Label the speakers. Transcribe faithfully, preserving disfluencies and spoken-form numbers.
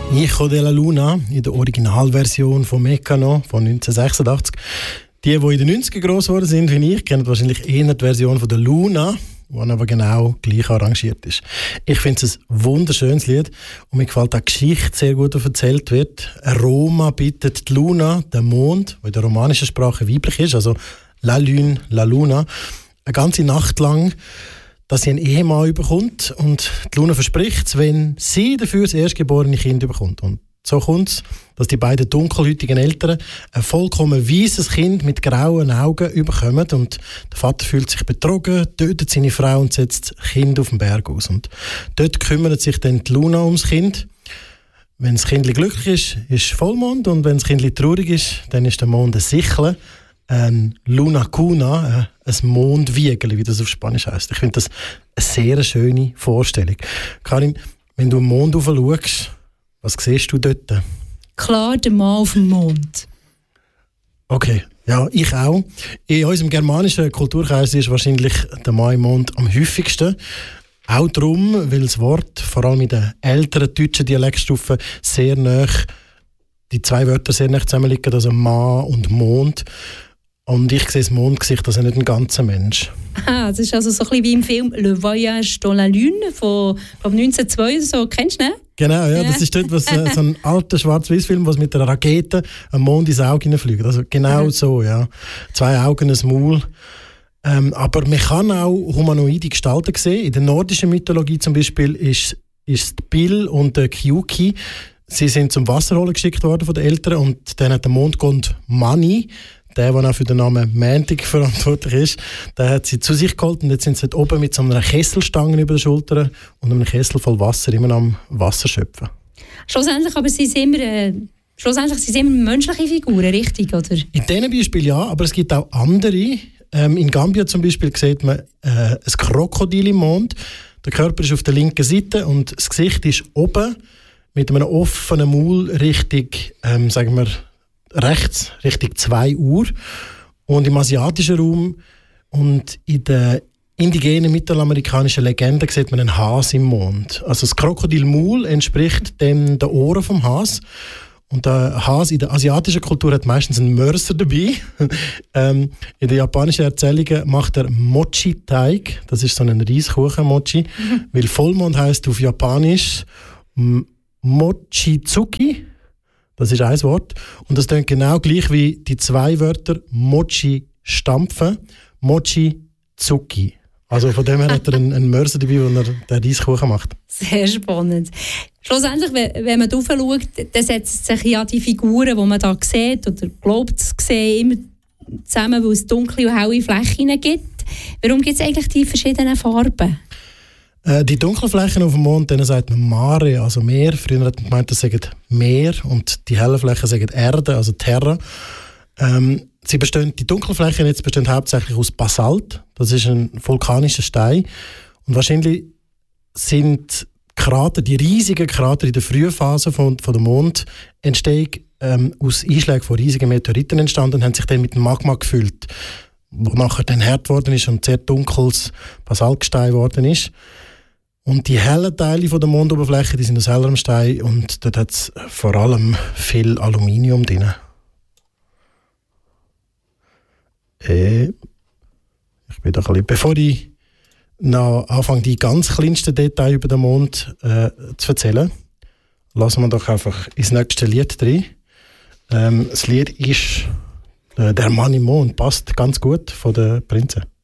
Speaker 1: Hijo de la Luna in der Originalversion von Mecano von neunzehnhundertsechsundachtzig. Die, die in den neunziger gross geworden sind, wie ich, kennen wahrscheinlich eher die Version von der Luna, die aber genau gleich arrangiert ist. Ich finde es ein wunderschönes Lied und mir gefällt auch die Geschichte sehr gut, die erzählt wird. Roma bittet die Luna, den Mond, der in der romanischen Sprache weiblich ist, also La Lune, La Luna, eine ganze Nacht lang, dass sie einen Ehemann bekommt und die Luna verspricht es, wenn sie dafür das erstgeborene Kind bekommt. Und so kommt es, dass die beiden dunkelhäutigen Eltern ein vollkommen weißes Kind mit grauen Augen bekommen und der Vater fühlt sich betrogen, tötet seine Frau und setzt das Kind auf den Berg aus. Und dort kümmert sich dann die Luna ums Kind. Wenn das Kind glücklich ist, ist Vollmond und wenn das Kind traurig ist, dann ist der Mond ein Sichel. Ein Luna Cuna, ein Mondwiegel, wie das auf Spanisch heisst. Ich finde das eine sehr schöne Vorstellung. Karin, wenn du am Mond rauf schaust, was siehst du dort?
Speaker 2: Klar, der Mann auf dem Mond.
Speaker 1: Okay, ja, ich auch. In unserem germanischen Kulturkreis ist wahrscheinlich der Mann im Mond am häufigsten. Auch darum, weil das Wort, vor allem in den älteren deutschen Dialektstufen, sehr nah, die zwei Wörter sehr nah zusammenliegen, also Mann und Mond. Und ich sehe das Mondgesicht, also nicht ein ganzer Mensch.
Speaker 2: Ah, das ist also so ein bisschen wie im Film «Le Voyage dans la Lune» von glaub, neunzehnhundertzwei oder so. Kennst du den?
Speaker 1: Genau, ja, das ist dort was, äh, so ein alter Schwarz-Weiß-Film, was mit einer Rakete am Mond ins Auge hineinfliegt. Also genau mhm. so, ja. Zwei Augen, ein Maul. Ähm, aber man kann auch humanoide Gestalten sehen. In der nordischen Mythologie zum Beispiel ist, ist Bill und der Kyuki. Sie sind zum Wasserholen geschickt worden von den Eltern und dann hat der Mondgott Mani, der, der auch für den Namen Mantic verantwortlich ist, der hat sie zu sich geholt und jetzt sind sie dort oben mit so einer Kesselstange über den Schultern und einem Kessel voll Wasser immer am Wasser schöpfen.
Speaker 2: Schlussendlich aber sind sie immer, äh, schlussendlich sind sie immer menschliche Figuren, richtig? Oder?
Speaker 1: In diesem Beispiel ja, aber es gibt auch andere. Ähm, in Gambia zum Beispiel sieht man äh, ein Krokodil im Mond. Der Körper ist auf der linken Seite und das Gesicht ist oben mit einem offenen Maul Richtung, ähm, sagen wir, rechts, Richtung zwei Uhr. Und im asiatischen Raum und in der indigenen mittelamerikanischen Legende sieht man einen Has im Mond. Also das Krokodilmaul entspricht dem den Ohren vom Has. Und der Has in der asiatischen Kultur hat meistens einen Mörser dabei. ähm, in den japanischen Erzählungen macht er Mochi-Teig. Das ist so ein Reiskuchen-Mochi. Mhm. Weil Vollmond heisst auf Japanisch Mochizuki. Das ist ein Wort. Und das klingt genau gleich wie die zwei Wörter Mochi stampfen, Mochi Zuki. Also von dem her hat er einen, einen Mörser dabei, wo er den Reiskuchen macht.
Speaker 2: Sehr spannend. Schlussendlich, wenn man drauf schaut, dann setzen sich ja die Figuren, die man da sieht oder glaubt zu sehen, immer zusammen, weil es dunkle und helle Flächen gibt. Warum gibt es eigentlich die verschiedenen Farben?
Speaker 1: Die dunklen Flächen auf dem Mond, denen sagt man Mare, also Meer. Früher hat man gemeint, das sagen Meer und die hellen Flächen sagen Erde, also Terra. Ähm, sie bestehen, die dunklen Flächen jetzt bestehen hauptsächlich aus Basalt. Das ist ein vulkanischer Stein. Und wahrscheinlich sind Krater, die riesigen Krater in der frühen Phase von, von der Mondentstehung ähm, aus Einschlägen von riesigen Meteoriten entstanden und haben sich dann mit dem Magma gefüllt, wo nachher dann hart geworden ist und sehr dunkles Basaltgestein geworden ist. Und die hellen Teile von der Mondoberfläche, die sind aus hellerem Stein und dort hat es vor allem viel Aluminium drin. Äh, ich bin da ein bisschen, bevor ich noch anfange, die ganz kleinsten Details über den Mond äh, zu erzählen, lassen wir doch einfach ins nächste Lied rein. Ähm, das Lied ist äh, «Der Mann im Mond», passt ganz gut von der Prinze.